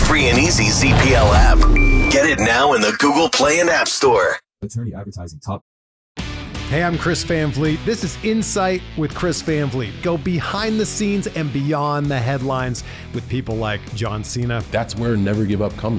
free and easy ZPL app. Get it now in the Google Play and App Store. Attorney advertising top. Hey, I'm Chris Van Vliet. This is Insight with Chris Van Vliet. Go behind the scenes and beyond the headlines with people like John Cena. That's where Never Give Up comes